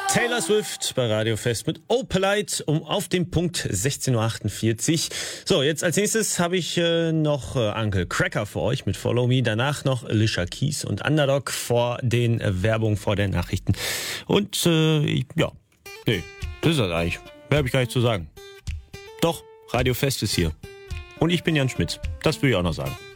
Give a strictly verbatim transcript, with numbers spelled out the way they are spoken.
Taylor Swift bei Radio Fest mit Oh Polite um auf den Punkt sechzehn Uhr achtundvierzig. So, jetzt als nächstes habe ich äh, noch äh, Uncle Cracker für euch mit Follow Me. Danach noch Alicia Keys und Underdog vor den äh, Werbung, vor den Nachrichten. Und äh, ich, ja, nee, das ist das eigentlich. Mehr habe ich gar nicht zu sagen. Doch, Radio Fest ist hier. Und ich bin Jan Schmitz. Das will ich auch noch sagen.